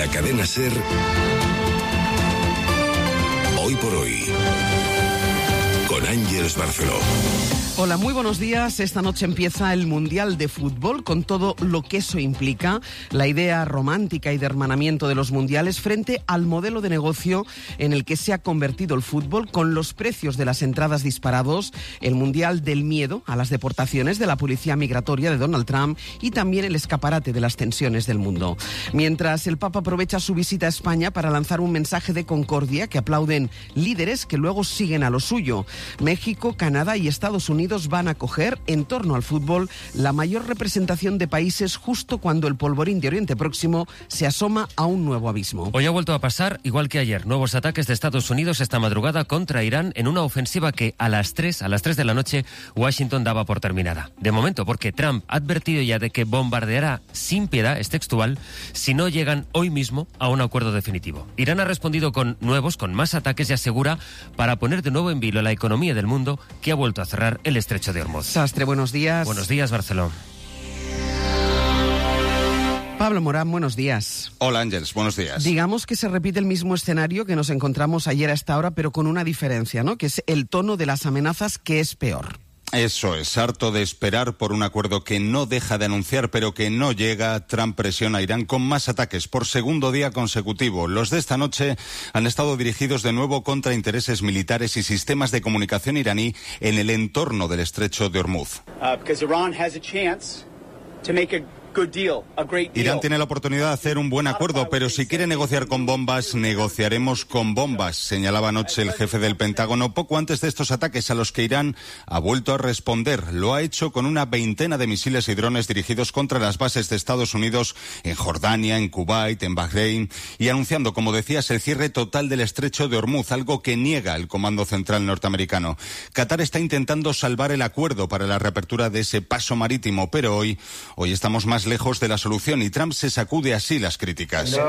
la cadena SER, Hoy por Hoy, con Ángeles Barceló. Hola, muy buenos días. Esta noche empieza el Mundial de Fútbol con todo lo que eso implica, la idea romántica y de hermanamiento de los mundiales frente al modelo de negocio en el que se ha convertido el fútbol, con los precios de las entradas disparados, el Mundial del miedo a las deportaciones de la policía migratoria de Donald Trump y también el escaparate de las tensiones del mundo. Mientras el Papa aprovecha su visita a España para lanzar un mensaje de concordia que aplauden líderes que luego siguen a lo suyo. México, Canadá y Estados Unidos van a acoger, en torno al fútbol, la mayor representación de países justo cuando el polvorín de Oriente Próximo se asoma a un nuevo abismo. Hoy ha vuelto a pasar, igual que ayer, nuevos ataques de Estados Unidos esta madrugada contra Irán en una ofensiva que a las 3 de la noche Washington daba por terminada. De momento, porque Trump ha advertido ya de que bombardeará sin piedad, es textual, si no llegan hoy mismo a un acuerdo definitivo. Irán ha respondido con más ataques y asegura para poner de nuevo en vilo la economía del mundo, que ha vuelto a cerrar el estrecho de Hormuz. Sastre, buenos días. Buenos días, Barcelona. Pablo Morán, buenos días. Hola, Ángeles, buenos días. Digamos que se repite el mismo escenario que nos encontramos ayer a esta hora, pero con una diferencia, ¿no? Que es el tono de las amenazas, que es peor. Eso es, harto de esperar por un acuerdo que no deja de anunciar, pero que no llega. Trump presiona a Irán con más ataques por segundo día consecutivo. Los de esta noche han estado dirigidos de nuevo contra intereses militares y sistemas de comunicación iraní en el entorno del estrecho de Hormuz. Irán tiene la oportunidad de hacer un buen acuerdo, pero si quiere negociar con bombas, negociaremos con bombas, señalaba anoche el jefe del Pentágono poco antes de estos ataques a los que Irán ha vuelto a responder. Lo ha hecho con una veintena de misiles y drones dirigidos contra las bases de Estados Unidos en Jordania, en Kuwait, en Bahrein, y anunciando, como decías, el cierre total del estrecho de Hormuz, algo que niega el Comando Central norteamericano. Qatar está intentando salvar el acuerdo para la reapertura de ese paso marítimo, pero hoy estamos más lejos de la solución y Trump se sacude así las críticas.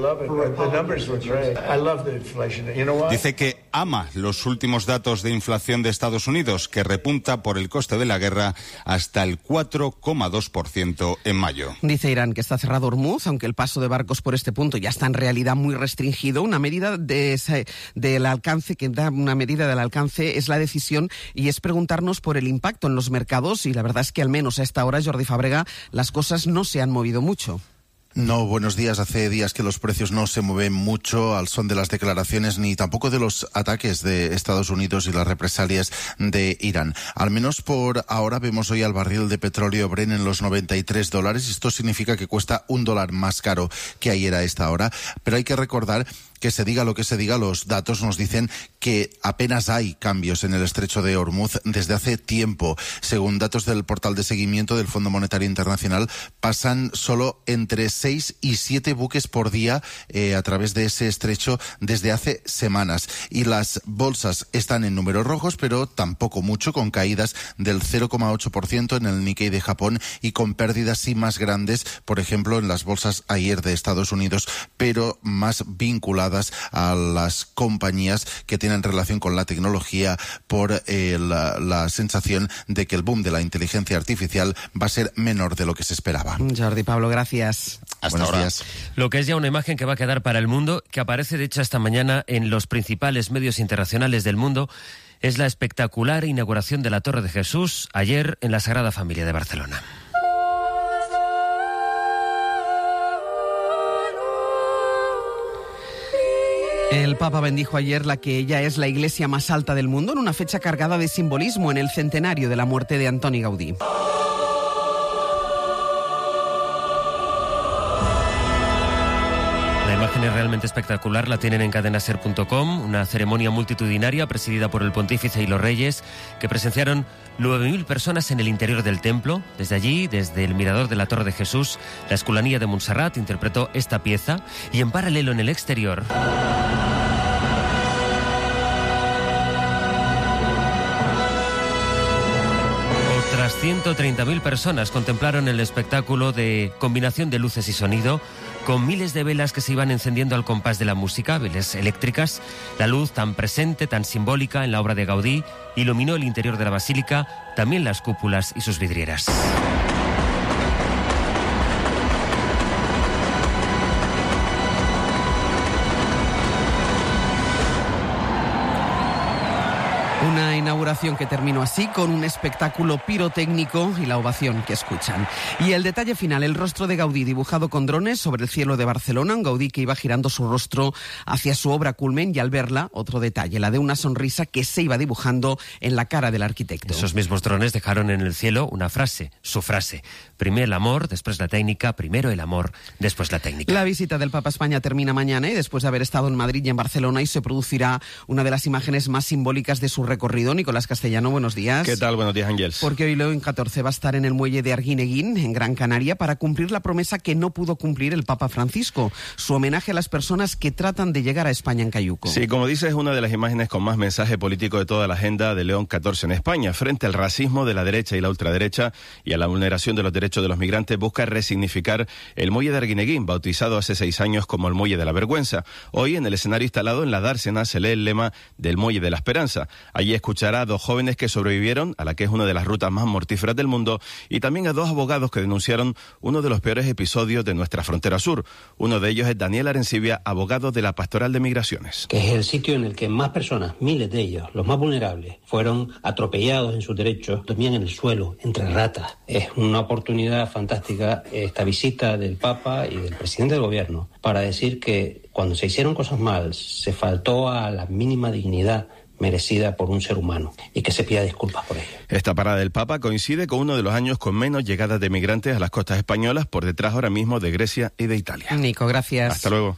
Dice que ama los últimos datos de inflación de Estados Unidos, que repunta por el coste de la guerra hasta el 4,2% en mayo. Dice Irán que está cerrado Hormuz, aunque el paso de barcos por este punto ya está en realidad muy restringido. Una medida del alcance es la decisión, y es preguntarnos por el impacto en los mercados, y la verdad es que al menos a esta hora, Jordi Fàbrega, las cosas no se han movido mucho. No, buenos días. Hace días que los precios no se mueven mucho al son de las declaraciones ni tampoco de los ataques de Estados Unidos y las represalias de Irán. Al menos por ahora vemos hoy al barril de petróleo Brent en los $93. Esto significa que cuesta $1 más caro que ayer a esta hora. Pero hay que recordar que se diga lo que se diga, los datos nos dicen que apenas hay cambios en el estrecho de Hormuz desde hace tiempo. Según datos del portal de seguimiento del Fondo Monetario Internacional, pasan solo entre 6 y 7 buques por día a través de ese estrecho desde hace semanas. Y las bolsas están en números rojos, pero tampoco mucho, con caídas del 0,8% en el Nikkei de Japón y con pérdidas sí más grandes, por ejemplo, en las bolsas ayer de Estados Unidos, pero más vinculadas a las compañías que tienen relación con la tecnología, por la sensación de que el boom de la inteligencia artificial va a ser menor de lo que se esperaba. Jordi, Pablo, gracias. Buenos días. Lo que es ya una imagen que va a quedar para el mundo, que aparece de hecho esta mañana en los principales medios internacionales del mundo, es la espectacular inauguración de la Torre de Jesús ayer en la Sagrada Familia de Barcelona. El Papa bendijo ayer la que ya es la iglesia más alta del mundo, en una fecha cargada de simbolismo, en el centenario de la muerte de Antoni Gaudí. La imagen es realmente espectacular, la tienen en cadenaser.com, una ceremonia multitudinaria presidida por el pontífice y los reyes, que presenciaron 9.000 personas en el interior del templo. Desde allí, desde el mirador de la Torre de Jesús, la Escolanía de Montserrat interpretó esta pieza, y en paralelo en el exterior otras 130.000 personas contemplaron el espectáculo de combinación de luces y sonido, con miles de velas que se iban encendiendo al compás de la música, velas eléctricas. La luz tan presente, tan simbólica en la obra de Gaudí, iluminó el interior de la basílica, también las cúpulas y sus vidrieras. Una inauguración que terminó así, con un espectáculo pirotécnico y la ovación que escuchan. Y el detalle final, el rostro de Gaudí dibujado con drones sobre el cielo de Barcelona, un Gaudí que iba girando su rostro hacia su obra culmen, y al verla, otro detalle, la de una sonrisa que se iba dibujando en la cara del arquitecto. Esos mismos drones dejaron en el cielo una frase, su frase: primero el amor, después la técnica, primero el amor, después la técnica. La visita del Papa a España termina mañana y después de haber estado en Madrid y en Barcelona, y se producirá una de las imágenes más simbólicas de su recorrido. Nicolás Castellano, buenos días. ¿Qué tal? Buenos días, Ángeles. Porque hoy León XIV va a estar en el muelle de Arguineguín, en Gran Canaria, para cumplir la promesa que no pudo cumplir el Papa Francisco, su homenaje a las personas que tratan de llegar a España en cayuco. Sí, como dices, es una de las imágenes con más mensaje político de toda la agenda de León XIV en España. Frente al racismo de la derecha y la ultraderecha y a la vulneración de los derechos de los migrantes, busca resignificar el muelle de Arguineguín, bautizado hace 6 años como el muelle de la vergüenza. Hoy, en el escenario instalado en la dársena, se lee el lema del muelle de la esperanza. Allí escuchará a 2 jóvenes que sobrevivieron a la que es una de las rutas más mortíferas del mundo, y también a 2 abogados que denunciaron uno de los peores episodios de nuestra frontera sur. Uno de ellos es Daniel Arencibia, abogado de la Pastoral de Migraciones. Que es el sitio en el que más personas, miles de ellos, los más vulnerables, fueron atropellados en sus derechos, dormían en el suelo, entre ratas. Es una oportunidad fantástica esta visita del Papa y del presidente del gobierno para decir que cuando se hicieron cosas mal, se faltó a la mínima dignidad merecida por un ser humano, y que se pida disculpas por ello. Esta parada del Papa coincide con uno de los años con menos llegadas de migrantes a las costas españolas, por detrás ahora mismo de Grecia y de Italia. Nico, gracias. Hasta luego.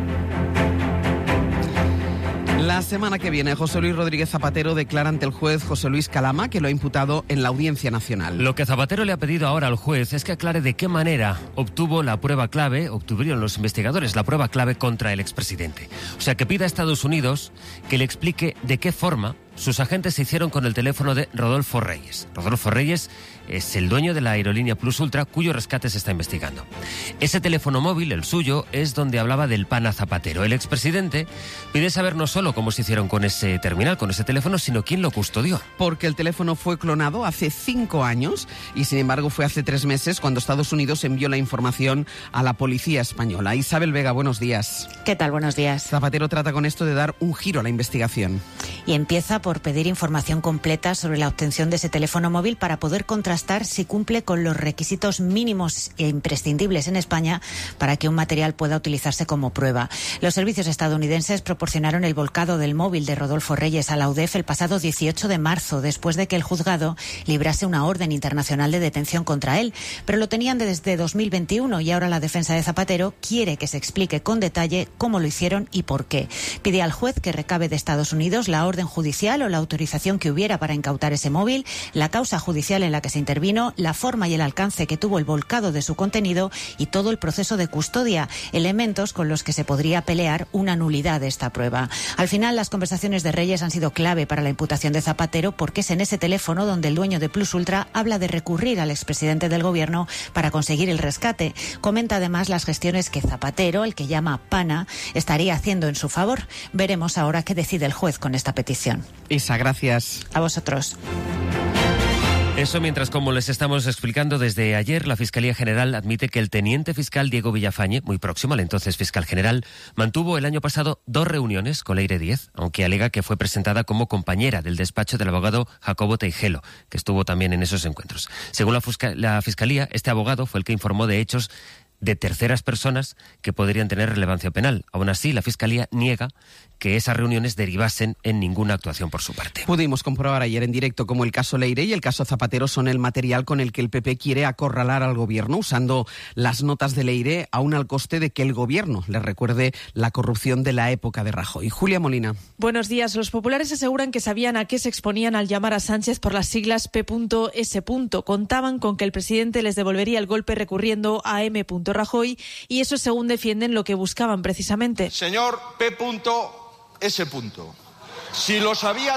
La semana que viene, José Luis Rodríguez Zapatero declara ante el juez José Luis Calama, que lo ha imputado en la Audiencia Nacional. Lo que Zapatero le ha pedido ahora al juez es que aclare de qué manera obtuvieron los investigadores la prueba clave contra el expresidente. O sea, que pida a Estados Unidos que le explique de qué forma sus agentes se hicieron con el teléfono de Rodolfo Reyes. Rodolfo Reyes es el dueño de la aerolínea Plus Ultra, cuyo rescate se está investigando. Ese teléfono móvil, el suyo, es donde hablaba del pana Zapatero. El expresidente pide saber no solo cómo se hicieron con ese terminal, con ese teléfono, sino quién lo custodió. Porque el teléfono fue clonado hace 5 años y, sin embargo, fue hace 3 meses cuando Estados Unidos envió la información a la policía española. Isabel Vega, buenos días. ¿Qué tal? Buenos días. Zapatero trata con esto de dar un giro a la investigación. Y empieza por pedir información completa sobre la obtención de ese teléfono móvil para poder contrastar si cumple con los requisitos mínimos e imprescindibles en España para que un material pueda utilizarse como prueba. Los servicios estadounidenses proporcionaron el volcado del móvil de Rodolfo Reyes a la UDEF el pasado 18 de marzo, después de que el juzgado librase una orden internacional de detención contra él. Pero lo tenían desde 2021 y ahora la defensa de Zapatero quiere que se explique con detalle cómo lo hicieron y por qué. Pide al juez que recabe de Estados Unidos la orden judicial o la autorización que hubiera para incautar ese móvil, la causa judicial en la que se intervino, la forma y el alcance que tuvo el volcado de su contenido y todo el proceso de custodia, elementos con los que se podría pelear una nulidad de esta prueba. Al final, las conversaciones de Reyes han sido clave para la imputación de Zapatero, porque es en ese teléfono donde el dueño de Plus Ultra habla de recurrir al expresidente del gobierno para conseguir el rescate. Comenta además las gestiones que Zapatero, el que llama pana, estaría haciendo en su favor. Veremos ahora qué decide el juez con esta petición. Isa, gracias. A vosotros. Eso mientras, como les estamos explicando desde ayer, la Fiscalía General admite que el teniente fiscal Diego Villafañe, muy próximo al entonces fiscal general, mantuvo el año pasado 2 reuniones con Leire Díez, aunque alega que fue presentada como compañera del despacho del abogado Jacobo Teijelo, que estuvo también en esos encuentros. Según la Fiscalía, este abogado fue el que informó de hechos de terceras personas que podrían tener relevancia penal. Aún así, la Fiscalía niega que esas reuniones derivasen en ninguna actuación por su parte. Pudimos comprobar ayer en directo cómo el caso Leire y el caso Zapatero son el material con el que el PP quiere acorralar al gobierno, usando las notas de Leire aún al coste de que el gobierno le recuerde la corrupción de la época de Rajoy. Julia Molina. Buenos días. Los populares aseguran que sabían a qué se exponían al llamar a Sánchez por las siglas P.S. Contaban con que el presidente les devolvería el golpe recurriendo a M. Rajoy, y eso, según defienden, lo que buscaban precisamente. Señor P.S. Si lo sabía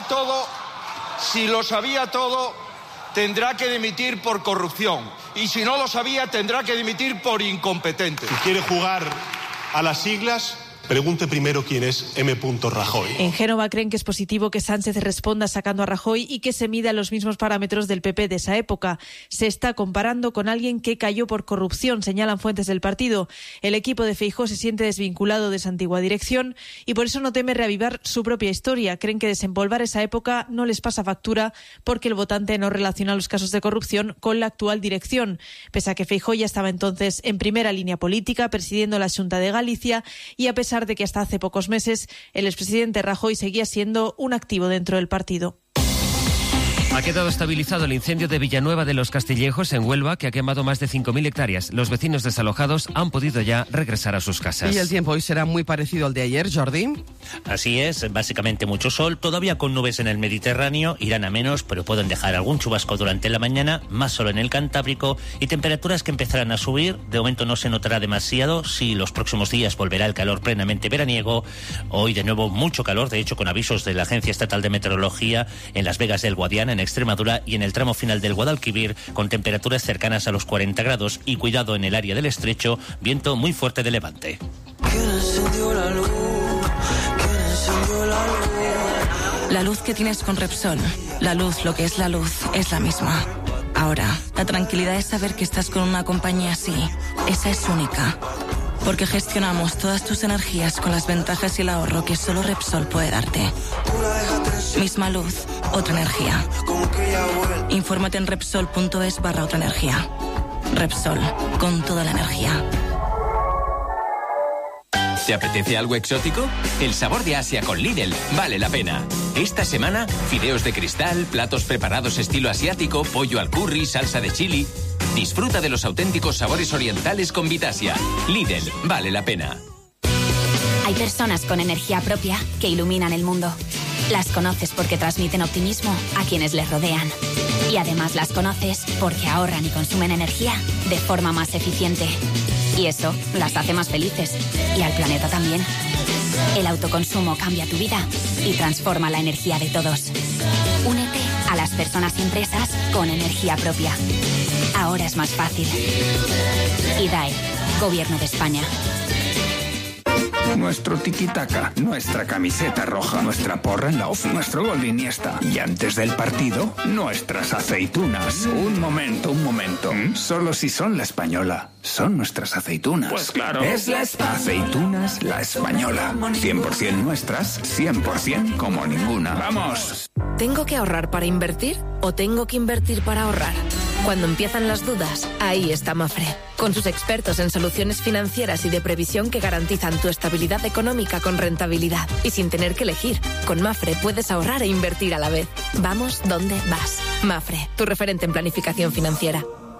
todo, tendrá que dimitir por corrupción. Y si no lo sabía, tendrá que dimitir por incompetente. Si quiere jugar a las siglas, Pregunte primero quién es M. Rajoy. En Génova creen que es positivo que Sánchez responda sacando a Rajoy y que se mida los mismos parámetros del PP de esa época. Se está comparando con alguien que cayó por corrupción, señalan fuentes del partido. El equipo de Feijóo se siente desvinculado de esa antigua dirección y por eso no teme reavivar su propia historia. Creen que desempolvar esa época no les pasa factura porque el votante no relaciona los casos de corrupción con la actual dirección. Pese a que Feijóo ya estaba entonces en primera línea política, presidiendo la Xunta de Galicia, y a pesar de que hasta hace pocos meses el expresidente Rajoy seguía siendo un activo dentro del partido. Ha quedado estabilizado el incendio de Villanueva de los Castillejos, en Huelva, que ha quemado más de 5.000 hectáreas. Los vecinos desalojados han podido ya regresar a sus casas. Y el tiempo hoy será muy parecido al de ayer, Jordi. Así es, básicamente mucho sol, todavía con nubes en el Mediterráneo, irán a menos, pero pueden dejar algún chubasco durante la mañana, más sol en el Cantábrico y temperaturas que empezarán a subir. De momento no se notará demasiado, sí, los próximos días volverá el calor plenamente veraniego. Hoy de nuevo mucho calor, de hecho con avisos de la Agencia Estatal de Meteorología en Las Vegas del Guadiana, en Extremadura, y en el tramo final del Guadalquivir, con temperaturas cercanas a los 40 grados y cuidado en el área del estrecho, viento muy fuerte de levante. ¿Quién encendió la luz? ¿Quién encendió la luz? La luz que tienes con Repsol, la luz, lo que es la luz, es la misma. Ahora, la tranquilidad es saber que estás con una compañía así. Esa es única. Porque gestionamos todas tus energías con las ventajas y el ahorro que solo Repsol puede darte. Misma luz, otra energía. Infórmate en Repsol.es/otra energía. Repsol, con toda la energía. ¿Te apetece algo exótico? El sabor de Asia con Lidl vale la pena. Esta semana, fideos de cristal, platos preparados estilo asiático, pollo al curry, salsa de chili. Disfruta de los auténticos sabores orientales con Vitasia. Lidl, vale la pena. Hay personas con energía propia que iluminan el mundo. Las conoces porque transmiten optimismo a quienes les rodean. Y además las conoces porque ahorran y consumen energía de forma más eficiente. Y eso las hace más felices. Y al planeta también. El autoconsumo cambia tu vida y transforma la energía de todos. Únete a las personas y empresas con energía propia. Ahora es más fácil. IDAE, Gobierno de España. Nuestro tiki-taka, nuestra camiseta roja, nuestra porra en la ofi, nuestro gol de Iniesta. Y antes del partido, nuestras aceitunas. Un momento. Solo si son la española. Son nuestras aceitunas. Pues claro. Es la aceitunas La Española. 100% nuestras, 100% como ninguna. ¡Vamos! ¿Tengo que ahorrar para invertir o tengo que invertir para ahorrar? Cuando empiezan las dudas, ahí está Mafre. Con sus expertos en soluciones financieras y de previsión que garantizan tu estabilidad económica con rentabilidad. Y sin tener que elegir, con Mafre puedes ahorrar e invertir a la vez. Vamos donde vas. Mafre, tu referente en planificación financiera.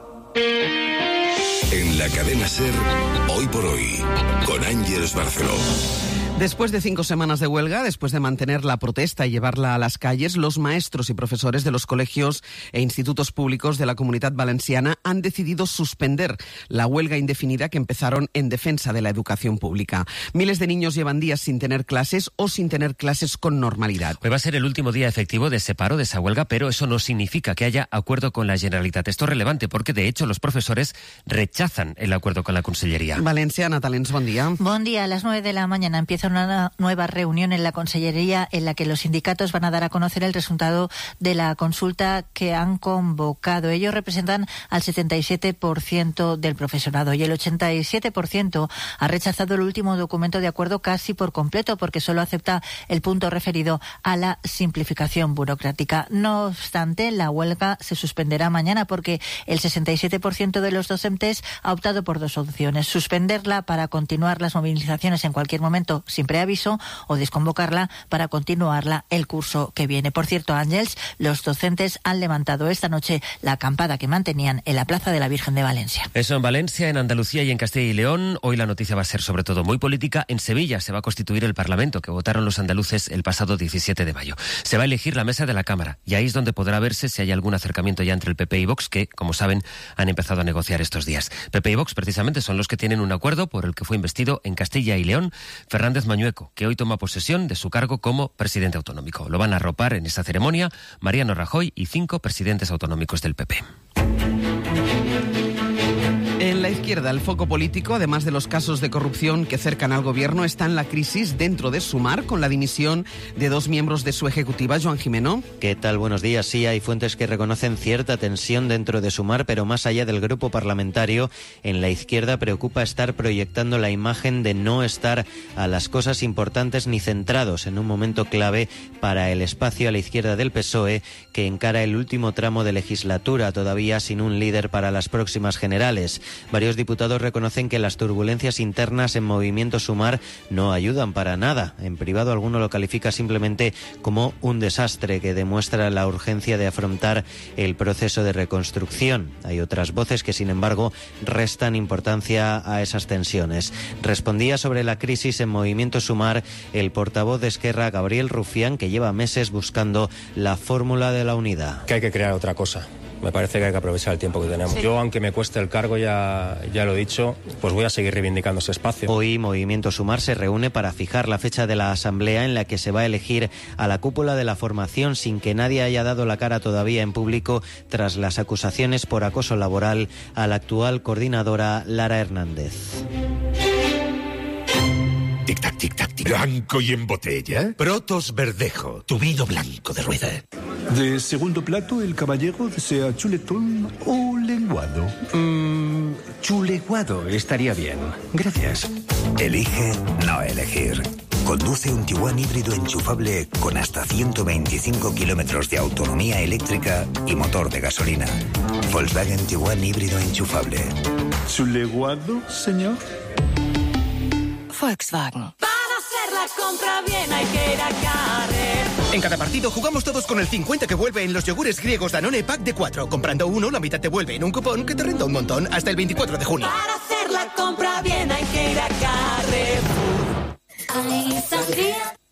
En la cadena SER, Hoy por Hoy, con Ángeles Barceló. Después de 5 semanas de huelga, después de mantener la protesta y llevarla a las calles, los maestros y profesores de los colegios e institutos públicos de la Comunidad Valenciana han decidido suspender la huelga indefinida que empezaron en defensa de la educación pública. Miles de niños llevan días sin tener clases o sin tener clases con normalidad. Hoy va a ser el último día efectivo de ese paro, de esa huelga, pero eso no significa que haya acuerdo con la Generalitat. Esto es relevante porque, de hecho, los profesores rechazan el acuerdo con la Consellería. Valencia, Natalens, buen día. Buen día. A las 9 de la mañana empieza una nueva reunión en la Consellería en la que los sindicatos van a dar a conocer el resultado de la consulta que han convocado. Ellos representan al 77% del profesorado y el 87% ha rechazado el último documento de acuerdo casi por completo porque solo acepta el punto referido a la simplificación burocrática. No obstante, la huelga se suspenderá mañana porque el 67% de los docentes ha optado por dos opciones: suspenderla para continuar las movilizaciones en cualquier momento sin preaviso o desconvocarla para continuarla el curso que viene. Por cierto, Ángels, los docentes han levantado esta noche la acampada que mantenían en la Plaza de la Virgen de Valencia. Eso en Valencia, en Andalucía y en Castilla y León. Hoy la noticia va a ser sobre todo muy política. En Sevilla se va a constituir el Parlamento que votaron los andaluces el pasado 17 de mayo. Se va a elegir la mesa de la Cámara y ahí es donde podrá verse si hay algún acercamiento ya entre el PP y Vox, que, como saben, han empezado a negociar estos días. PP y Vox precisamente son los que tienen un acuerdo por el que fue investido en Castilla y León Fernández Mañueco, que hoy toma posesión de su cargo como presidente autonómico. Lo van a arropar en esa ceremonia Mariano Rajoy y 5 presidentes autonómicos del PP. En la izquierda izquierda, el foco político, además de los casos de corrupción que cercan al gobierno, está en la crisis dentro de Sumar, con la dimisión de 2 miembros de su ejecutiva. Joan Jimeno. ¿Qué tal? Buenos días. Sí, hay fuentes que reconocen cierta tensión dentro de Sumar, pero más allá del grupo parlamentario, en la izquierda preocupa estar proyectando la imagen de no estar a las cosas importantes ni centrados en un momento clave para el espacio a la izquierda del PSOE, que encara el último tramo de legislatura, todavía sin un líder para las próximas generales. Varios diputados reconocen que las turbulencias internas en Movimiento Sumar no ayudan para nada. En privado alguno lo califica simplemente como un desastre que demuestra la urgencia de afrontar el proceso de reconstrucción. Hay otras voces que, sin embargo, restan importancia a esas tensiones. Respondía sobre la crisis en Movimiento Sumar el portavoz de Esquerra, Gabriel Rufián, que lleva meses buscando la fórmula de la unidad. Que hay que crear otra cosa. Me parece que hay que aprovechar el tiempo que tenemos. Sí. Yo, aunque me cueste el cargo, ya lo he dicho, pues voy a seguir reivindicando ese espacio. Hoy Movimiento Sumar se reúne para fijar la fecha de la asamblea en la que se va a elegir a la cúpula de la formación, sin que nadie haya dado la cara todavía en público tras las acusaciones por acoso laboral a la actual coordinadora Lara Hernández. Tic-tac, tic-tac, tic. ¿Blanco y en botella? Protos Verdejo, tu vino blanco de rueda. De segundo plato, el caballero desea chuletón o lenguado. Chuleguado estaría bien. Gracias. Elige no elegir. Conduce un Tiguan híbrido enchufable con hasta 125 kilómetros de autonomía eléctrica y motor de gasolina. Volkswagen Tiguan híbrido enchufable. ¿Chuleguado, señor? Volkswagen. Para hacer la compra bien hay que ir a Carrefour. En cada partido jugamos todos con el 50 que vuelve en los yogures griegos Danone Pack de 4. Comprando uno, la mitad te vuelve en un cupón que te renta un montón hasta el 24 de junio. Para hacer la compra bien hay que ir a Carrefour. Hay sangría.